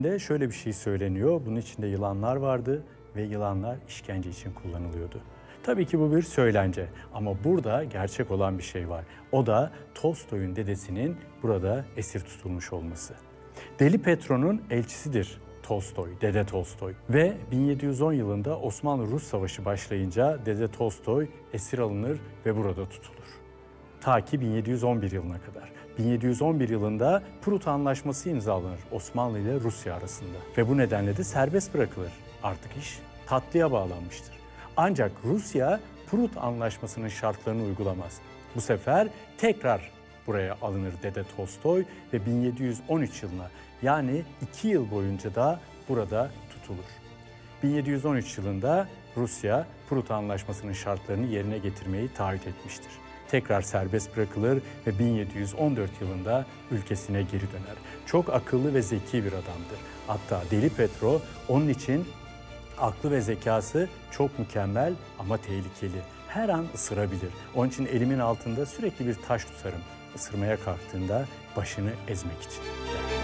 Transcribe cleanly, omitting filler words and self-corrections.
de şöyle bir şey söyleniyor. Bunun içinde yılanlar vardı ve yılanlar işkence için kullanılıyordu. Tabii ki bu bir söylence ama burada gerçek olan bir şey var. O da Tolstoy'un dedesinin burada esir tutulmuş olması. Deli Petro'nun elçisidir Tolstoy, Dede Tolstoy. Ve 1710 yılında Osmanlı-Rus Savaşı başlayınca Dede Tolstoy esir alınır ve burada tutulur. Ta ki 1711 yılına kadar. 1711 yılında Prut Anlaşması imzalanır Osmanlı ile Rusya arasında. Ve bu nedenle de serbest bırakılır. Artık iş tatlıya bağlanmıştır. Ancak Rusya Prut Anlaşması'nın şartlarını uygulamaz. Bu sefer tekrar buraya alınır Dede Tolstoy ve 1713 yılına yani 2 yıl boyunca da burada tutulur. 1713 yılında Rusya Prut Anlaşması'nın şartlarını yerine getirmeyi taahhüt etmiştir. Tekrar serbest bırakılır ve 1714 yılında ülkesine geri döner. Çok akıllı ve zeki bir adamdır. Hatta Deli Petro onun için aklı ve zekası çok mükemmel ama tehlikeli. Her an ısırabilir. Onun için elimin altında sürekli bir taş tutarım. Isırmaya kalktığında başını ezmek için.